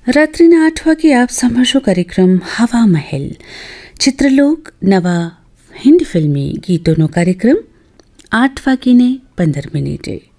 રાત્રિના 8 વાગે આપ સાંભળશો કાર્યક્રમ હવા મહેલ, ચિત્રલોક, નવા હિન્દી ફિલ્મી ગીતોનો કાર્યક્રમ 8:15.